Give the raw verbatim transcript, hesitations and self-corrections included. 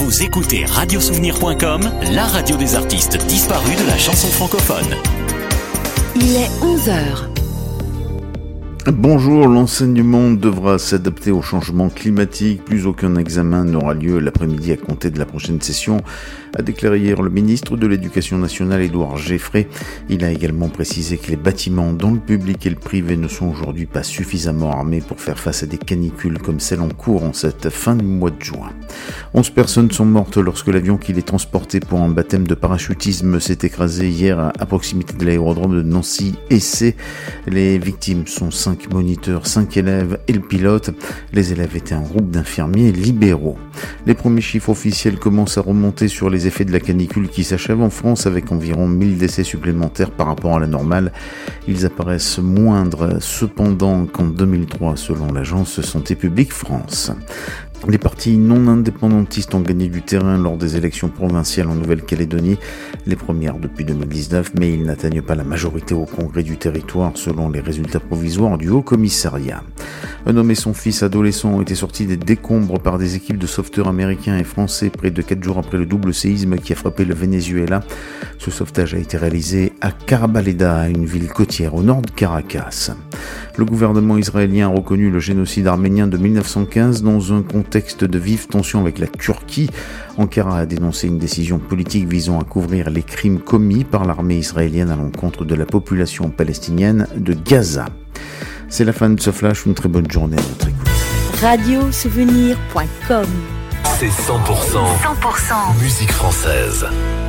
Vous écoutez radio souvenir point com, la radio des artistes disparus de la chanson francophone. Il est onze heures. Bonjour, l'enseignement devra s'adapter au changement climatique. Plus aucun examen n'aura lieu l'après-midi à compter de la prochaine session, a déclaré hier le ministre de l'Éducation nationale, Édouard Geffray. Il a également précisé que les bâtiments, dans le public et le privé, ne sont aujourd'hui pas suffisamment armés pour faire face à des canicules comme celle en cours en cette fin du mois de juin. Onze personnes sont mortes lorsque l'avion qui les transportait pour un baptême de parachutisme s'est écrasé hier à proximité de l'aérodrome de Nancy-Essé. Les victimes sont cinq moniteurs, cinq élèves et le pilote. Les élèves étaient un groupe d'infirmiers libéraux. Les premiers chiffres officiels commencent à remonter sur les effets de la canicule qui s'achève en France avec environ mille décès supplémentaires par rapport à la normale. Ils apparaissent moindres cependant qu'en deux mille trois selon l'agence Santé publique France. Les partis non indépendantistes ont gagné du terrain lors des élections provinciales en Nouvelle-Calédonie, les premières depuis deux mille dix-neuf, mais ils n'atteignent pas la majorité au congrès du territoire selon les résultats provisoires du Haut-Commissariat. Un homme et son fils adolescent ont été sortis des décombres par des équipes de sauveteurs américains et français près de quatre jours après le double séisme qui a frappé le Venezuela. Ce sauvetage a été réalisé à Carabaleda, une ville côtière au nord de Caracas. Le gouvernement israélien a reconnu le génocide arménien de mille neuf cent quinze dans un contexte de vive tension avec la Turquie. Ankara a dénoncé une décision politique visant à couvrir les crimes commis par l'armée israélienne à l'encontre de la population palestinienne de Gaza. C'est la fin de ce flash, une très bonne journée à votre écoute. radio souvenir point com. C'est cent pour cent, cent pour cent musique française.